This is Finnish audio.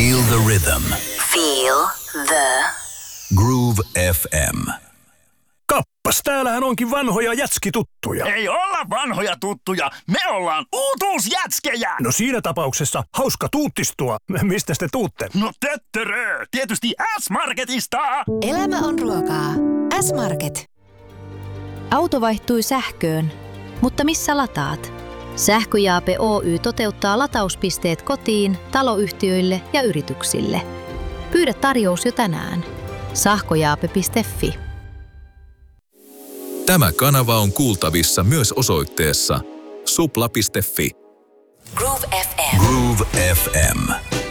Feel the rhythm. Feel the Groove FM. Kappas, täällähän onkin vanhoja jätskituttuja. Ei olla vanhoja tuttuja, me ollaan uutuusjätskejä! No siinä tapauksessa hauska tuuttistua. Mistä te tuutte? No töttörö, tietysti S-Marketista! Elämä on ruokaa. S-Market. Auto vaihtui sähköön, mutta missä lataat? Sähköjaape Oy toteuttaa latauspisteet kotiin, taloyhtiöille ja yrityksille. Pyydä tarjous jo tänään. Sähköjaape.fi. Tämä kanava on kuultavissa myös osoitteessa supla.fi. Groove FM. Groove FM.